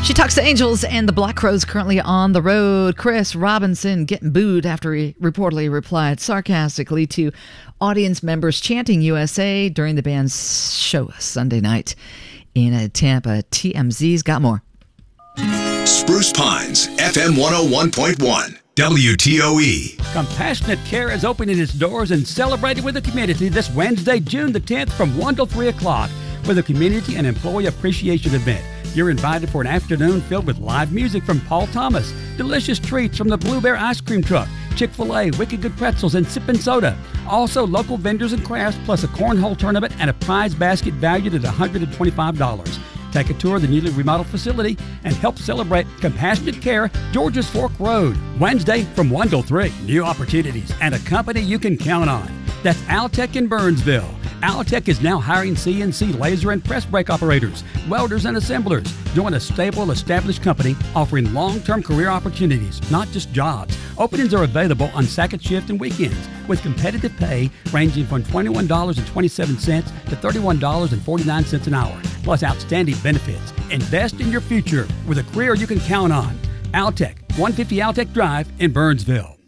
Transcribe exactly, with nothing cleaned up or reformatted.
She talks to Angels and the Black Crowes currently on the road. Chris Robinson getting booed after he reportedly replied sarcastically to audience members chanting U S A during the band's show Sunday night in Tampa. T M Z's got more. Spruce Pines, F M one oh one point one, W T O E. Compassionate Care is opening its doors and celebrating with the community this Wednesday, June the tenth from one till three o'clock with a community and employee appreciation event. You're invited for an afternoon filled with live music from Paul Thomas, delicious treats from the Blue Bear Ice Cream Truck, Chick-fil-A, Wicked Good Pretzels, and Sippin' Soda. Also, local vendors and crafts, plus a cornhole tournament and a prize basket valued at one hundred twenty-five dollars. Take a tour of the newly remodeled facility and help celebrate Compassionate Care, Georges Fork Road. Wednesday from one till three. New opportunities and a company you can count on. That's Altec in Burnsville. Altec is now hiring C N C laser and press brake operators, welders, and assemblers. Join a stable, established company offering long-term career opportunities, not just jobs. Openings are available on second shift and weekends with competitive pay ranging from twenty-one dollars and twenty-seven cents to thirty-one dollars and forty-nine cents an hour, plus outstanding benefits. Invest in your future with a career you can count on. Altec, one fifty Altec Drive in Burnsville.